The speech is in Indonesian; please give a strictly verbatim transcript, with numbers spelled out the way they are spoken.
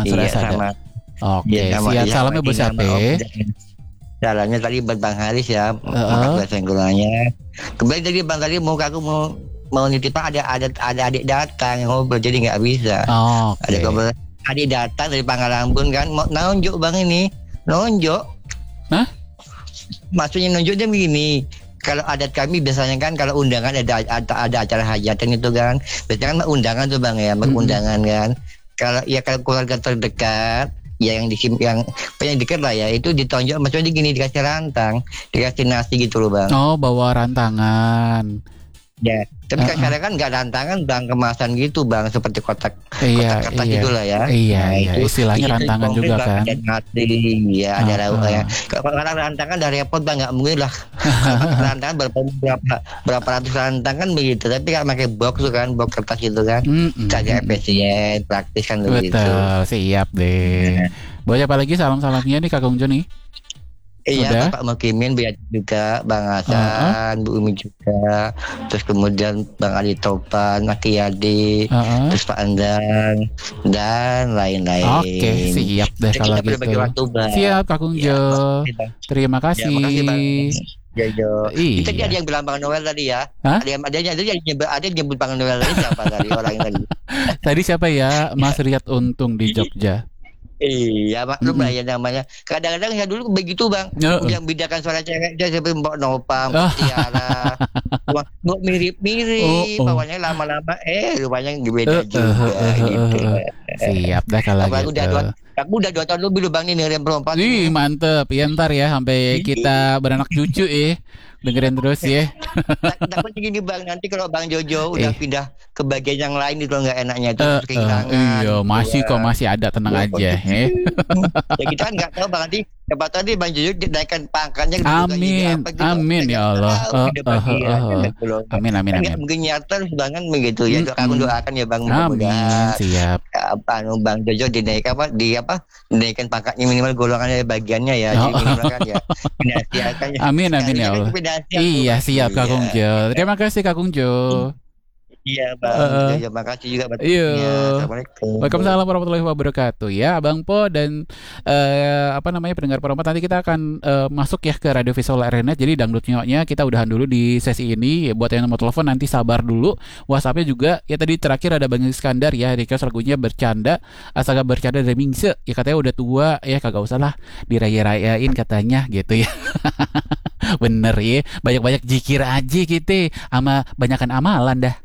Mas Iya Ras ada. sama. Oke, Iya sama. siap. Iya sama Salamnya buat Tina sama siapa? Om. Salamnya tadi buat Bang Haris ya, Heeh. empat belas senggolannya. Kembali tadi Bang tadi mau aku mau mau nitip ada ada ada adik datang ngobrol jadi nggak bisa. Ada Oke. ngobrol adik datang dari Pangarambun kan mau nonjok Bang ini nonjok. Hah? Maksudnya nonjoknya begini. Kalau adat kami biasanya kan kalau undangan ada ada, ada acara hajatan itu kan biasanya kan undangan tuh Bang ya undangan kan. Kalau ya kalau keluarga terdekat ya yang di yang paling dekat lah ya itu ditonjok maksudnya gini dikasih rantang dikasih nasi gitu loh Bang. Oh, bawa rantangan. Ya tapi kan Uh-uh. sekarang kan nggak rantangan Bang kemasan gitu Bang seperti kotak Iya, kotak kertas iya. itulah ya. Iya, Nah, iya. itu Istilahnya itu rantangan komplit, juga Bang. kan. Ada nasi ya ada Uh-uh. lauk ya. Kalau orang rantangan udah repot Bang nggak mungkin lah. Rantangan berapa berapa berapa ratus rantangan begitu tapi kan pakai box tuh kan box kertas itu kan. Mm-mm. Saja efisien praktis kan begitu. Betul, siap deh. Boleh apa lagi salam-salamnya nih Kak Ungjo nih? Iya, Udah? Bapak Mukimin, Bu Yati juga, Bang Hasan, Bu Umi juga, terus kemudian Bang Ali Topan, Mas Kiyadi, Uh-uh. terus Pak Andang, dan lain-lain. Oke, siap deh Jadi kalau kita boleh bagi gitu. waktu, Bang. Siap Kak Ya, Ungjo. makasih, Bang. Terima Ya, makasih, Bang. kasih. Ya, yo. Itu tadi Iya. ada yang bilang Bang Noel tadi ya. Hah? Ada yang ada yang ada yang nyebut ada yang nyebut Bang Noel tadi siapa tadi orang tadi? Tadi siapa ya? Mas Riyad Untung di Jogja. Iya maklum lah Mm-mm. ya namanya. Kadang-kadang saya dulu begitu Bang. Uh-uh. Yang bedakan suara cewek dia seperti Mbok Nopam, Ah. Mbok Tiara. Cuma Mbok mirip-mirip, Oh, oh. bawahnya lama-lama eh rupanya Uh, beda uh, juga uh, uh, gitu. uh, uh. Siap dah kalau Apa aku udah dua, gitu. aku udah dua tahun lebih loh Bang nih dengerin perempuan Ih, ini. mantep. Ya ntar ya sampai kita beranak cucu ya. Dengerin terus ya. Tak- Takutnya gini Bang, nanti kalau Bang Jojo udah Eh. pindah ke bagian yang lain itu nggak enaknya itu Eh, terus eh, kehilangan. iya, gitu, masih kok Bang. masih ada, tenang Ya, aja ya. Ya kita kan nggak tahu Bang nanti siapa tahu nih Bang Jojo dinaikkan pangkatnya gitu kan, jadi Amin, apa gitu. amin Kita ya nggak Allah. tahu Eh, pindah eh, bagian, eh, kan eh. gitu loh. Amin, amin, Kan nggak amin. mungkin nyata terus banget begitu ya. Aku Mm-mm. doakan ya Bang Amin, mudah-mudahan siap. apa anu Bang Jojo dinaikkan apa di apa dinaikkan pangkatnya minimal golongannya bagiannya ya. Jadi Oh. minimal kan ya pindah kan ya. Amin, amin Sekalinya ya kan Allah. pindah Iya, siap Kak Iya. Kungjo. Terima kasih Kak Kungjo. Iya Bang Eh, Jojo makasih juga buat Iya. waktunya. Assalamualaikum. Waalaikumsalam warahmatullahi wabarakatuh ya Abang Po dan eh, apa namanya pendengar perempuan nanti kita akan eh, masuk ya ke Radio Visual Arena. Jadi dangdut nyoknya kita udahan dulu di sesi ini. Ya, buat yang mau telepon nanti sabar dulu. WhatsAppnya juga ya tadi terakhir ada Bang Iskandar ya request lagunya bercanda asalkan bercanda dari Mingse ya katanya udah tua ya kagak usah lah diraya-rayain katanya gitu ya. Bener ya banyak-banyak jikir aja gitu sama banyakan amalan dah.